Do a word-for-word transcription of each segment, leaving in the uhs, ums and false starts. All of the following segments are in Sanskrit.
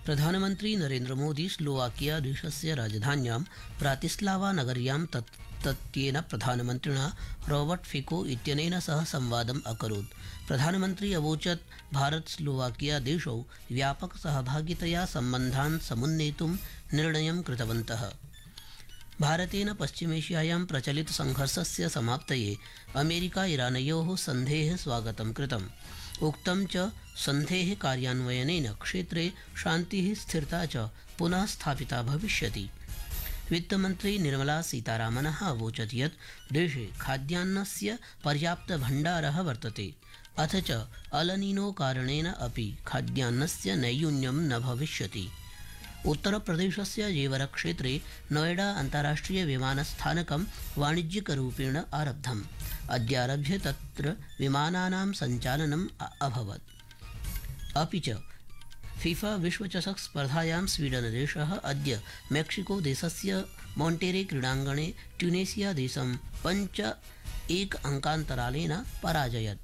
प्रधानमंत्री नरेन्द्र मोदी स्लोवाकिया देशस्य राजधान्यां ब्रातिस्लावा नगर्यां तत् तत्येन प्रधानमन्त्रिणा रॉबर्ट फिको इत्यनेन सह संवादम् अकरोत्। प्रधानमन्त्री अवोचत् भारत स्लोवाकिया देशौ व्यापक सहभागितया सम्बन्धान् समुन्नेतुं निर्णयं कृतवन्तः। भारतेन पश्चिमेशियायां प्रचलित संघर्षस्य समाप्तये अमेरिका ईरानयोः सन्धेः स्वागतं कृतम्। उक्तं च सन्धेः कार्यान्वयनेन क्षेत्रे शान्तिः स्थिरता च पुनः स्थापिता भविष्यति। वित्तमन्त्री निर्मला सीतारामनः अवोचत् यत् देशे खाद्यान्नस्य पर्याप्तभण्डारः वर्तते, अथ च अलनीनो कारणेन अपि खाद्यान्नस्य नैयून्यं न भविष्यति। उत्तरप्रदेशस्य जेवर क्षेत्रे नोएडा अन्ताराष्ट्रिय विमानस्थानकं वाणिज्यिकरूपेण आरब्धम्। अद्यारभ्य तत्र विमानानां सञ्चालनम् अभवत्। अपि च फीफा विश्वचषक स्पर्धायां स्वीडनदेशः अद्य मेक्सिको देशस्य मोन्टेरे क्रीडाङ्गणे ट्यूनेशिया देशं पञ्च एक अङ्कान्तरालेन पराजयत्।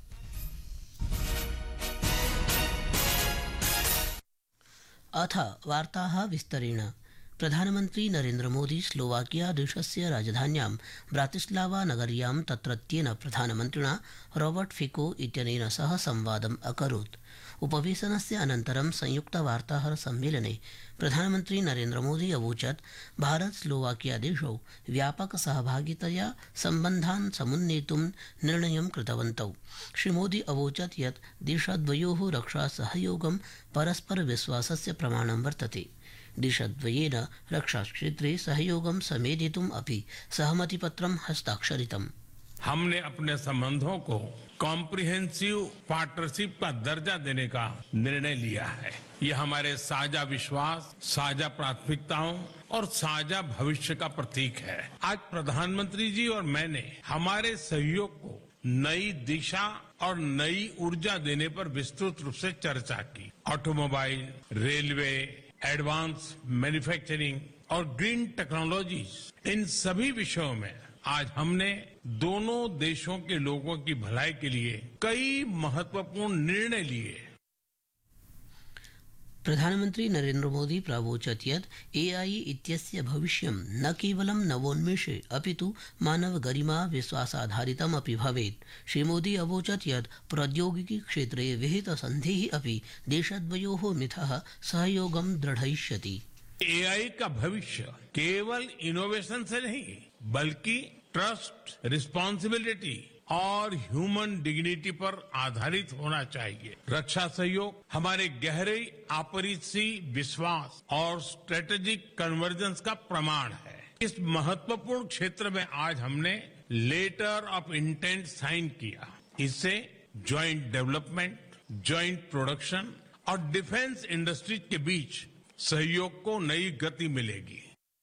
अथ वार्ताः विस्तरेण। प्रधानमन्त्री नरेन्द्र मोदी स्लोवाकिया देशस्य राजधान्यां ब्रातिस्लावा नगर्यां तत्रत्येन प्रधानमन्त्रिणा रॉबर्ट फिको इत्यनेन सह संवादम् अकरोत्। उपवेशनस्य अनन्तरं संयुक्तवार्ताहर सम्मेलने प्रधानमन्त्री नरेन्द्र मोदी अवोचत् भारत स्लोवाकिया देशौ व्यापक सहभागितया सम्बन्धान् समुन्नेतुं निर्णयं कृतवन्तौ। श्रीमोदी अवोचत् यत् देशद्वयोः रक्षा सहयोगं परस्पर विश्वासस्य प्रमाणं वर्तते। देशद्वयेन रक्षाक्षेत्रे सहयोगं समेधितुम् अपि सहमतिपत्रं हस्ताक्षरितम्। हमने अपने संबंधों को कॉम्प्रिहेंसिव पार्टनरशिप का दर्जा देने का निर्णय लिया है। यह हमारे साझा विश्वास, साझा प्राथमिकताओं और साझा भविष्य का प्रतीक है। आज प्रधानमंत्री जी और मैंने हमारे सहयोग को नई दिशा और नई ऊर्जा देने पर विस्तृत रूप से चर्चा की। ऑटोमोबाइल, रेलवे, एडवांस मैन्युफैक्चरिंग और ग्रीन टेक्नोलॉजीज, इन सभी विषयों में आज हमने दोनों देशों के लोगों की भलाई के लिए कई महत्वपूर्ण निर्णय लिए। प्रधानमन्त्री नरेन्द्र मोदी प्रावोचत् यत् एआई इत्यस्य भविष्यं न केवलं नवोन्मेषे अपितु मानव गरिमा विश्वासाधारितम् अपि भवेत्। श्रीमोदी अवोचत् यत् प्रौद्योगिकी क्षेत्रे विहित सन्धिः अपि देशद्वयोः मिथः सहयोगं दृढयिष्यति। एआई का भविष्य केवल इनोवेशन से नहीं बल्कि ट्रस्ट, रिस्पॉन्सिबिलिटी और ह्यूमन डिग्निटी पर आधारित होना चाहिए। रक्षा सहयोग हमारे गहरे आपसी विश्वास और स्ट्रेटेजिक कन्वर्जेंस का प्रमाण है। इस महत्वपूर्ण क्षेत्र में आज हमने लेटर ऑफ इंटेंट साइन किया। इससे ज्वाइंट डेवलपमेंट, ज्वाइंट प्रोडक्शन और डिफेंस इंडस्ट्रीज के बीच सहयोग को नई गति मिलेगी।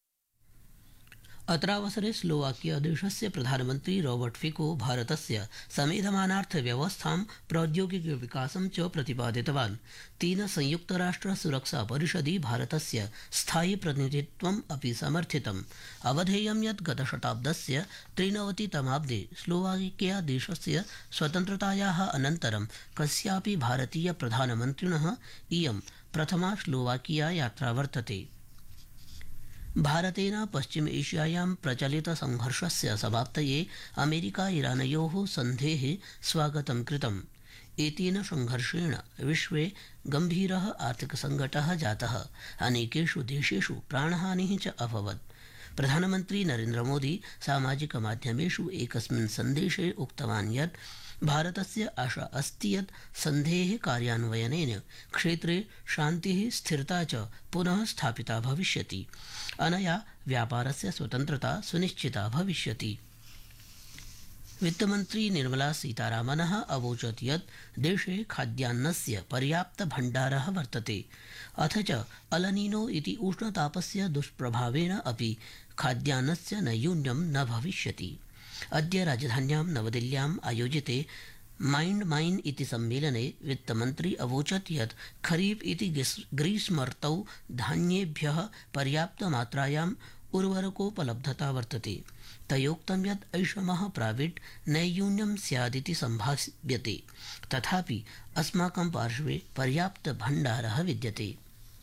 अत्रावसरे स्लोवाकिया देशस्य प्रधानमन्त्री रॉबर्ट फिको भारतस्य समेधमानार्थव्यवस्थां प्रौद्योगिकी विकासं च प्रतिपादितवान्। तेन संयुक्तराष्ट्र सुरक्षा परिषदि भारतस्य स्थायि प्रतिनिधित्वम् अपि समर्थितम्। अवधेयं यत् गतशताब्दस्य त्रिनवतितमाब्दे स्लोवाकिया देशस्य स्वतन्त्रतायाः अनन्तरं कस्यापि भारतीय प्रधानमन्त्रिणः इयं प्रथमा स्लोवाकिया यात्रा वर्तते। भारतेन पश्चिम एशियायां प्रचलित संघर्षस्य समाप्तये अमेरिका ईरानयोः सन्धेः स्वागतं कृतम्। एतेन संघर्षेण विश्वे गम्भीरः आर्थिकसङ्कटः जातः। अनेकेषु देशेषु प्राणहानिः च अभवत्। प्रधानमन्त्री नरेन्द्र मोदी सामाजिकमाध्यमेषु एकस्मिन् सन्देशे उक्तवान् यत् भारतस्य आशा अस्ति यत् सन्धेः कार्यान्वयनेन क्षेत्रे शान्तिः स्थिरता च पुनः स्थापिता भविष्यति। अनया व्यापारस्य स्वतन्त्रता सुनिश्चिता भविष्यति। वित्तमन्त्री निर्मला सीतारामनः अवोचत् यत् देशे खाद्यान्नस्य पर्याप्तभण्डारः वर्तते, अथ च अलनीनो इति उष्णतापस्य दुष्प्रभावेन अपि खाद्यान्नस्य नैयून्यं न भविष्यति। अद्य राजधान्यां नवदिल्ल्याम् आयोजिते माइंड माइन इति सम्मेलने वित्तमन्त्री अवोचत् यत् खरीफ इति ग्रीष्मर्तौ धान्येभ्यः पर्याप्तमात्रायाम् उर्वरकोपलब्धता वर्तते। तयोक्तं यत् ऐषमः प्राविट् नैयून्यं स्यादिति सम्भाव्यते, तथापि अस्माकं पार्श्वे पर्याप्तभण्डारः विद्यते।